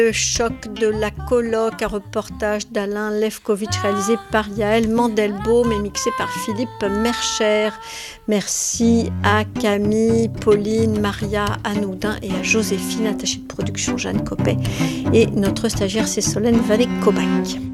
Le choc de la colloque, un reportage d'Alain Lefkovitch réalisé par Yael Mandelbaum et mixé par Philippe Mercher. Merci à Camille, Pauline, Maria, Anoudin et à Joséphine, attachée de production Jeanne Copet. Et notre stagiaire, c'est Solène Vallée-Cobac.